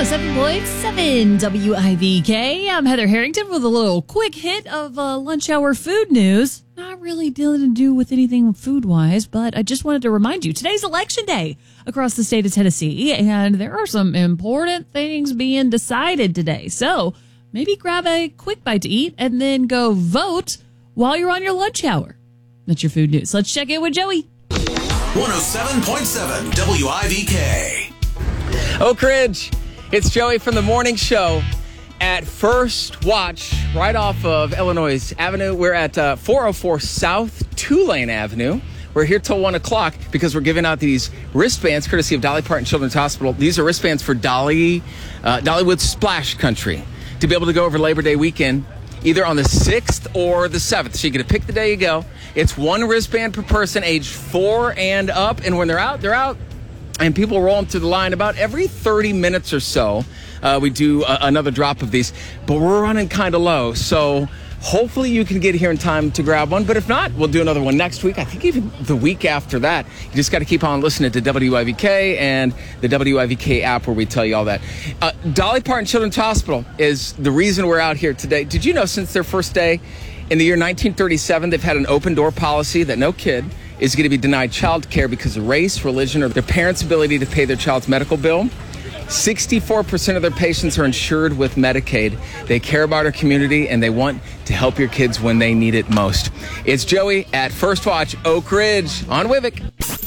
107.7 WIVK. I'm Heather Harrington with a little quick hit of lunch hour food news. Not really dealing to do with anything food-wise, but I just wanted to remind you, today's election day across the state of Tennessee, and there are some important things being decided today. So maybe grab a quick bite to eat and then go vote while you're on your lunch hour. That's your food news. Let's check in with Joey. 107.7 WIVK. Oak Ridge, it's Joey from the morning show at First Watch, right off of Illinois Avenue. We're at 404 South Tulane Avenue. We're here till 1 o'clock because we're giving out these wristbands courtesy of Dolly Parton Children's Hospital. These are wristbands for Dollywood Splash Country to be able to go over Labor Day weekend, either on the 6th or the 7th. So you get to pick the day you go. It's one wristband per person, age 4 and up. And when they're out, they're out. And people roll them through the line about every 30 minutes or so. We do another drop of these. But we're running kind of low. So hopefully you can get here in time to grab one. But if not, we'll do another one next week. I think even the week after that. You just got to keep on listening to WIVK and the WIVK app where we tell you all that. Dolly Parton Children's Hospital is the reason we're out here today. Did you know since their first day in the year 1937, they've had an open door policy that no kid is going to be denied child care because of race, religion, or their parents' ability to pay their child's medical bill. 64% of their patients are insured with Medicaid. They care about our community, and they want to help your kids when they need it most. It's Joey at First Watch, Oak Ridge on WIVK.